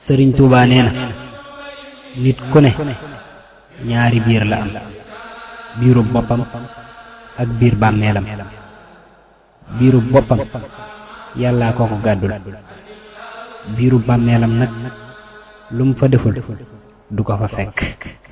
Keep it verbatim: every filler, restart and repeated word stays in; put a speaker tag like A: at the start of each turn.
A: sëriñ Tuubaa nee na nit ku ne ñaari biir la am biirub boppam ak biir bàmmeelam biirub boppam yàllaa ko ko gàddul biirub bàmmeelam nag lu mu fa deful du ko fa fekk